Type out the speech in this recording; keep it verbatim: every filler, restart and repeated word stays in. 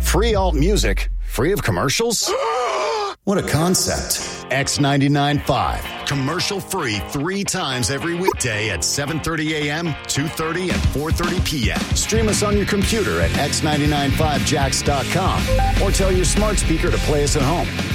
Free alt music? Free of commercials? What a concept. X ninety-nine point five. Commercial free three times every weekday at seven thirty a.m., two thirty, and four thirty p.m. Stream us on your computer at x nine nine five jacks dot com or tell your smart speaker to play us at home.